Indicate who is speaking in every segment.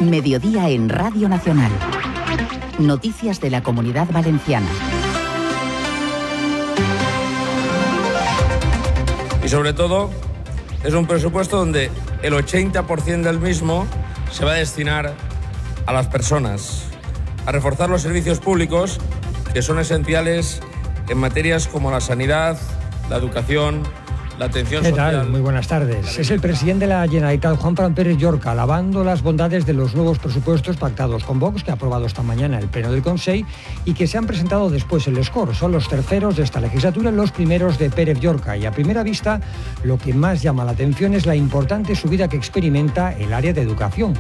Speaker 1: Mediodía en Radio Nacional. Noticias de la Comunidad Valenciana.
Speaker 2: Y sobre todo, es un presupuesto donde el 80% del mismo se va a destinar a las personas, a reforzar los servicios públicos que son esenciales en materias como la sanidad, la educación, la atención social.
Speaker 3: ¿Qué tal? Muy buenas tardes. Es el presidente de la Generalitat, Juanfran Pérez Llorca, alabando las bondades de los nuevos presupuestos pactados con Vox, que ha aprobado esta mañana el Pleno del Consell y que se han presentado después en les Corts. Son los terceros de esta legislatura, los primeros de Pérez Llorca. Y a primera vista, lo que más llama la atención es la importante subida que experimenta el área de educación.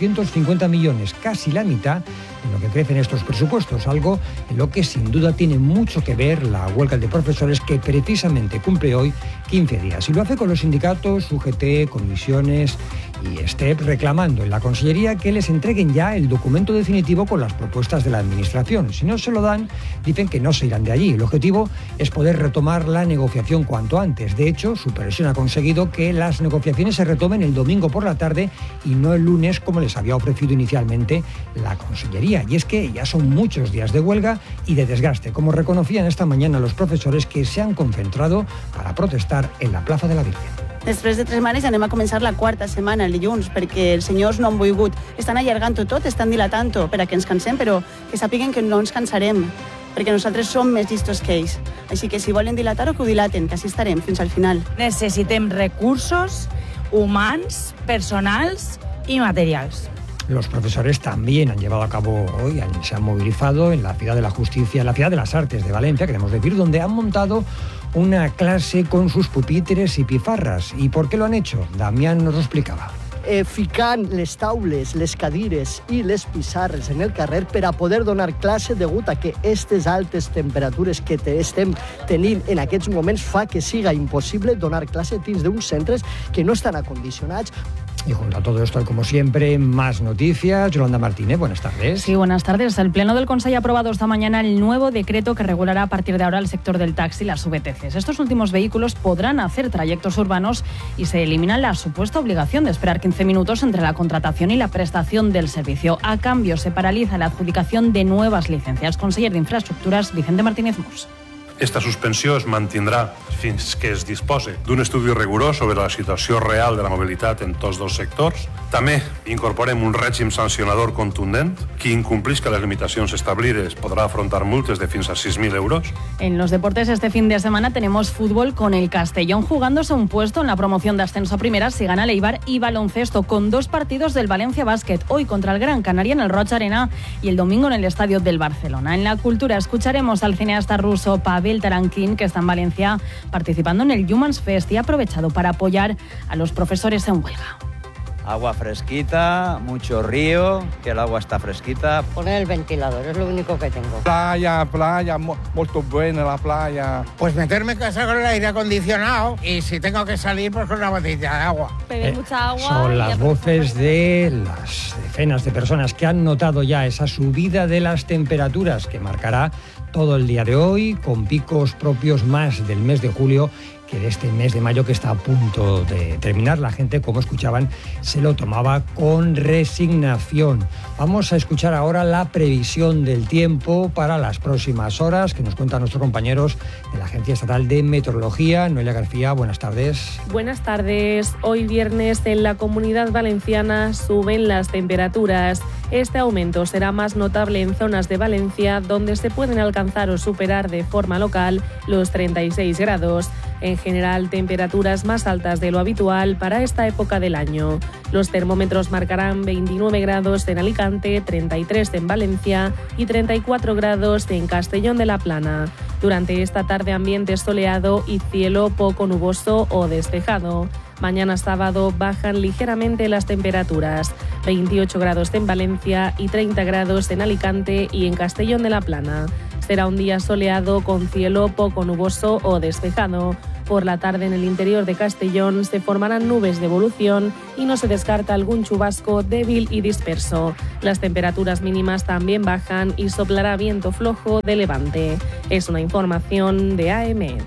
Speaker 3: 450 millones, casi la mitad en lo que crecen estos presupuestos, algo en lo que sin duda tiene mucho que ver la huelga de profesores que precisamente cumple hoy 15 días. Y lo hace con los sindicatos, UGT, comisiones y STEP reclamando en la Consellería que les entreguen ya el documento definitivo con las propuestas de la Administración. Si no se lo dan, dicen que no se irán de allí. El objetivo es poder retomar la negociación cuanto antes. De hecho, su presión ha conseguido que las negociaciones se retomen el domingo por la tarde y no el lunes como les había ofrecido inicialmente la Consellería. Y es que ya son muchos días de huelga y de desgaste, como reconocían esta mañana los profesores que se han concentrado para protestar en la Plaza de la Virgen.
Speaker 4: Després de 3 setmanes anem a començar la quarta setmana, el dilluns, perquè els senyors no han volgut. Estan allargant-ho tot, estan dilatant-ho per a que ens cansem, però que sàpiguen que no ens cansarem, perquè nosaltres som més llistos que ells. Així que si volen dilatar-ho, que ho dilaten, que així estarem fins al final.
Speaker 5: Necessitem recursos humans, personals y materials.
Speaker 3: Los profesores también han llevado a cabo hoy, se han movilizado en la Ciudad de la Justicia, en la Ciudad de las Artes de Valencia, queremos decir, donde han montado una clase con sus pupitres y pifarras. ¿Y por qué lo han hecho? Damián nos lo explicaba.
Speaker 6: Ficant les taules, les cadires i les pissarres en el carrer per a poder donar classe degut a que aquestes altes temperatures que estem tenint en aquests moments fa que siga impossible donar classe dins d'uns centres que no estan acondicionats.
Speaker 3: Y junto a todo esto, como siempre, más noticias. Yolanda Martínez, buenas tardes.
Speaker 7: Sí, buenas tardes. El Pleno del Consell ha aprobado esta mañana el nuevo decreto que regulará a partir de ahora el sector del taxi y las VTCs. Estos últimos vehículos podrán hacer trayectos urbanos y se elimina la supuesta obligación de esperar 15 minutos entre la contratación y la prestación del servicio. A cambio, se paraliza la adjudicación de nuevas licencias. Conseller de Infraestructuras, Vicente Martínez Murs.
Speaker 8: Esta suspensió es mantindrà fins que es dispose d'un estudi rigorós sobre la situació real de la mobilitat en tots dos sectors. També incorporem un règim sancionador contundent. Qui incomplisca les limitacions establides podrà afrontar multes de fins a 6.000 euros.
Speaker 7: En los deportes este fin de semana tenemos fútbol con el Castellón jugándose un puesto en la promoción de ascenso a primera si gana el Eibar, y baloncesto con 2 partidos del Valencia Basket, hoy contra el Gran Canaria en el Roig Arena y el domingo en el Estadio del Barcelona. En la cultura escucharemos al cineasta ruso Pavel Tarankin, que está en Valencia participando en el Humans Fest y ha aprovechado para apoyar a los profesores en huelga.
Speaker 9: Agua fresquita, mucho río, que el agua está fresquita.
Speaker 10: Poner el ventilador, es lo único que tengo.
Speaker 11: Playa, muy buena la playa.
Speaker 12: Pues meterme en casa con el aire acondicionado y si tengo que salir, pues con una botella de agua.
Speaker 7: Beber mucha agua.
Speaker 3: Son las voces de las decenas de personas que han notado ya esa subida de las temperaturas que marcará todo el día de hoy, con picos propios más del mes de julio que de este mes de mayo que está a punto de terminar. La gente, como escuchaban, se lo tomaba con resignación. Vamos a escuchar ahora la previsión del tiempo para las próximas horas que nos cuentan nuestros compañeros de la Agencia Estatal de Meteorología. Noelia García, buenas tardes.
Speaker 13: Buenas tardes. Hoy viernes en la Comunidad Valenciana suben las temperaturas. Este aumento será más notable en zonas de Valencia, donde se pueden alcanzar o superar de forma local los 36 grados. En general, temperaturas más altas de lo habitual para esta época del año. Los termómetros marcarán 29 grados en Alicante, 33 en Valencia y 34 grados en Castellón de la Plana. Durante esta tarde, ambiente soleado y cielo poco nuboso o despejado. Mañana sábado bajan ligeramente las temperaturas, 28 grados en Valencia y 30 grados en Alicante y en Castellón de la Plana. Será un día soleado con cielo poco nuboso o despejado. Por la tarde en el interior de Castellón se formarán nubes de evolución y no se descarta algún chubasco débil y disperso. Las temperaturas mínimas también bajan y soplará viento flojo de levante. Es una información de AEMET.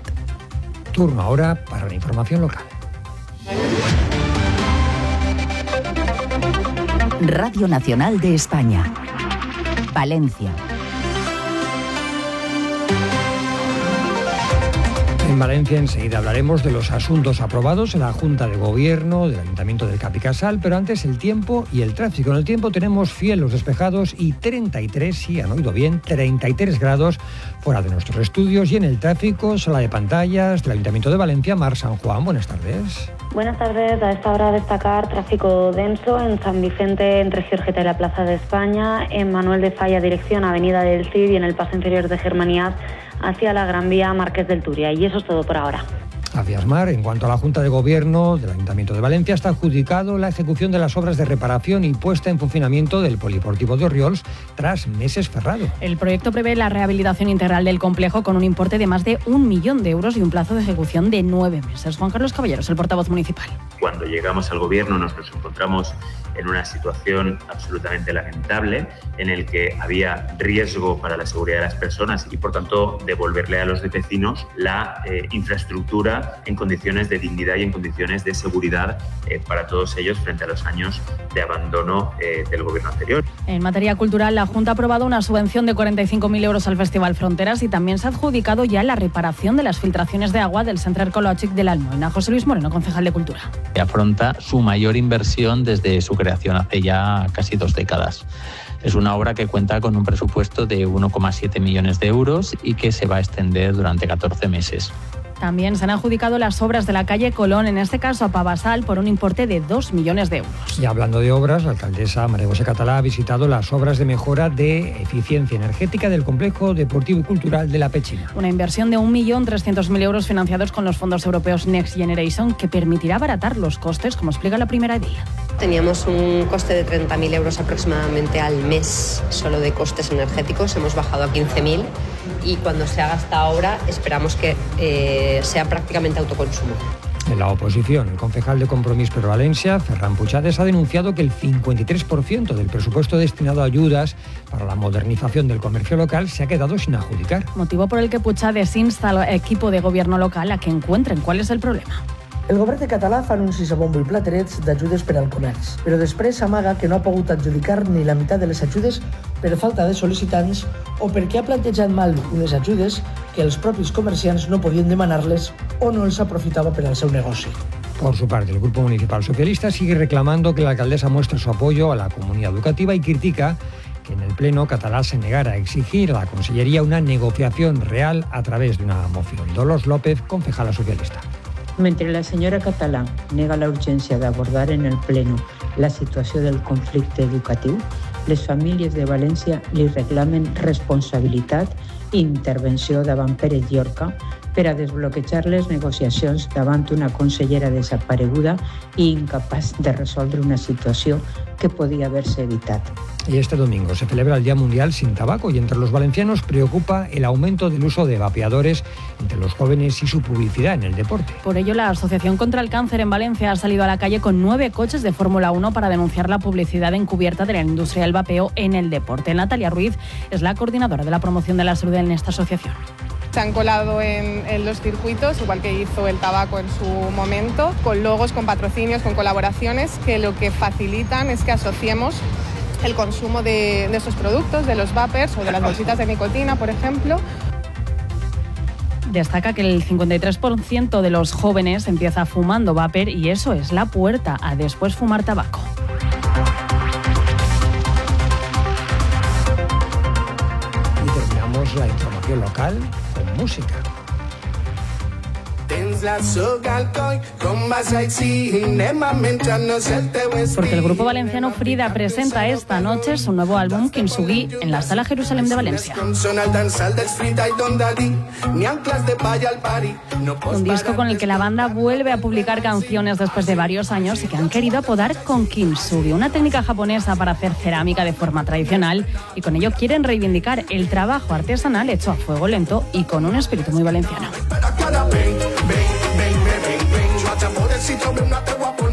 Speaker 3: Turno ahora para la información local.
Speaker 1: Radio Nacional de España. Valencia.
Speaker 3: En Valencia enseguida hablaremos de los asuntos aprobados en la Junta de Gobierno del Ayuntamiento del Capicasal, pero antes el tiempo y el tráfico. En el tiempo tenemos cielos despejados y 33, sí, han oído bien, 33 grados fuera de nuestros estudios, y en el tráfico, sala de pantallas del Ayuntamiento de Valencia, Mar San Juan. Buenas tardes.
Speaker 14: Buenas tardes. A esta hora destacar tráfico denso en San Vicente entre Giorgeta y la Plaza de España, en Manuel de Falla dirección Avenida del Cid y en el paso inferior de Germanías hacia la Gran Vía Marqués del Turia. Y eso es todo por ahora.
Speaker 3: Gracias, Mar. En cuanto a la Junta de Gobierno del Ayuntamiento de Valencia, está adjudicado la ejecución de las obras de reparación y puesta en funcionamiento del Polideportivo de Orriols tras meses cerrado.
Speaker 7: El proyecto prevé la rehabilitación integral del complejo con un importe de más de 1 millón de euros y un plazo de ejecución de 9 meses. Juan Carlos Caballeros, el portavoz municipal.
Speaker 15: Cuando llegamos al Gobierno nos encontramos en una situación absolutamente lamentable en el que había riesgo para la seguridad de las personas y, por tanto, devolverle a los vecinos la infraestructura en condiciones de dignidad y en condiciones de seguridad para todos ellos frente a los años de abandono del Gobierno anterior.
Speaker 7: En materia cultural, la Junta ha aprobado una subvención de 45.000 euros al Festival Fronteras y también se ha adjudicado ya la reparación de las filtraciones de agua del Centre Arqueològic de la Almoina. José Luis Moreno, concejal de Cultura.
Speaker 16: Afronta su mayor inversión desde su creación hace ya casi 2 décadas. Es una obra que cuenta con un presupuesto de 1,7 millones de euros y que se va a extender durante 14 meses.
Speaker 7: También se han adjudicado las obras de la calle Colón, en este caso a Pavasal, por un importe de 2 millones de euros.
Speaker 3: Y hablando de obras, la alcaldesa María José Catalá ha visitado las obras de mejora de eficiencia energética del complejo deportivo y cultural de La Pechina.
Speaker 7: Una inversión de 1.300.000 euros financiados con los fondos europeos Next Generation, que permitirá abaratar los costes, como explica la primera edil.
Speaker 17: Teníamos un coste de 30.000 euros aproximadamente al mes solo de costes energéticos, hemos bajado a 15.000 y cuando se haga esta obra esperamos que sea prácticamente autoconsumo.
Speaker 3: En la oposición, el concejal de Compromís per Valencia, Ferran Puchades, ha denunciado que el 53% del presupuesto destinado a ayudas para la modernización del comercio local se ha quedado sin adjudicar.
Speaker 7: Motivo por el que Puchades insta al equipo de gobierno local a que encuentren cuál es el problema.
Speaker 18: El govern català fa anuncis a bombo i platerets d'ajudes per al comerç, però després s'amaga que no ha pogut adjudicar ni la meitat de les ajudes per falta de sol·licitants o perquè ha plantejat mal unes ajudes que els propis comerciants no podien demanar-les o no els aprofitava per al seu negoci.
Speaker 3: Por su parte, el Grupo Municipal Socialista sigue reclamando que la alcaldesa muestre su apoyo a la comunidad educativa y critica que en el Pleno catalán se negara a exigir a la Consellería una negociación real a través de una moción. Dolors López, concejala socialista.
Speaker 19: Mentre la senyora Català nega la urgència d'abordar en el Pleno la situació del conflicte educatiu, les famílies de València li reclamen responsabilitat i intervenció davant Pérez Llorca per a desbloquejar les negociacions davant una consellera desapareguda i incapaç de resoldre una situació que podía haberse evitado.
Speaker 3: Y este domingo se celebra el Día Mundial sin Tabaco y entre los valencianos preocupa el aumento del uso de vapeadores entre los jóvenes y su publicidad en el deporte.
Speaker 7: Por ello, la Asociación contra el Cáncer en Valencia ha salido a la calle con 9 coches de Fórmula 1 para denunciar la publicidad encubierta de la industria del vapeo en el deporte. Natalia Ruiz es la coordinadora de la promoción de la salud en esta asociación.
Speaker 20: Se han colado en los circuitos, igual que hizo el tabaco en su momento, con logos, con patrocinios, con colaboraciones, que lo que facilitan es que asociemos el consumo de estos productos, de los vapers o de las bolsitas de nicotina, por ejemplo.
Speaker 7: Destaca que el 53% de los jóvenes empieza fumando vapor y eso es la puerta a después fumar tabaco.
Speaker 3: Y terminamos la información local con música.
Speaker 7: Porque el grupo valenciano Frida presenta esta noche su nuevo álbum Kintsugi en la Sala Jerusalén de Valencia. Un disco con el que la banda vuelve a publicar canciones después de varios años y que han querido apodar con Kintsugi, una técnica japonesa para hacer cerámica de forma tradicional, y con ello quieren reivindicar el trabajo artesanal hecho a fuego lento y con un espíritu muy valenciano.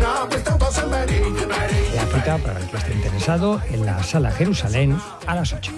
Speaker 3: La cita para el que esté interesado en la Sala Jerusalén a las 8.